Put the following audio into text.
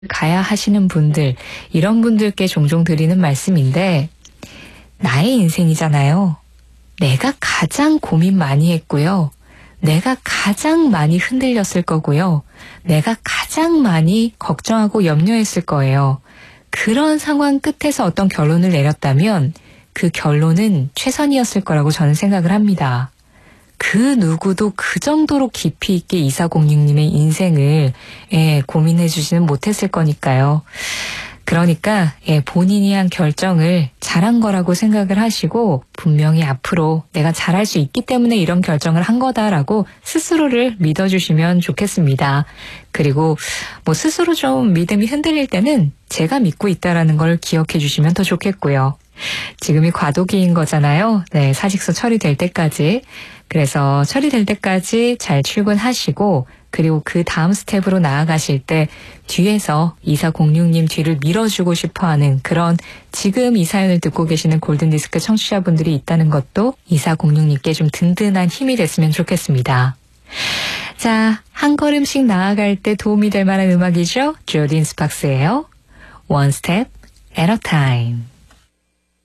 가야 하시는 분들, 이런 분들께 종종 드리는 말씀인데, 나의 인생이잖아요. 내가 가장 고민 많이 했고요. 내가 가장 많이 흔들렸을 거고요. 내가 가장 많이 걱정하고 염려했을 거예요. 그런 상황 끝에서 어떤 결론을 내렸다면 그 결론은 최선이었을 거라고 저는 생각을 합니다. 그 누구도 그 정도로 깊이 있게 2406님의 인생을 고민해 주지는 못했을 거니까요. 그러니까 본인이 한 결정을 잘한 거라고 생각을 하시고 분명히 앞으로 내가 잘할 수 있기 때문에 이런 결정을 한 거다라고 스스로를 믿어주시면 좋겠습니다. 그리고 스스로 좀 믿음이 흔들릴 때는 제가 믿고 있다라는 걸 기억해 주시면 더 좋겠고요. 지금이 과도기인 거잖아요. 네, 사직서 처리될 때까지. 그래서 처리될 때까지 잘 출근하시고 그리고 그 다음 스텝으로 나아가실 때 뒤에서 2406님 뒤를 밀어주고 싶어하는 그런 지금 이 사연을 듣고 계시는 골든디스크 청취자분들이 있다는 것도 2406님께 좀 든든한 힘이 됐으면 좋겠습니다. 자, 한 걸음씩 나아갈 때 도움이 될 만한 음악이죠. 조딘 스팍스예요. One Step at a Time.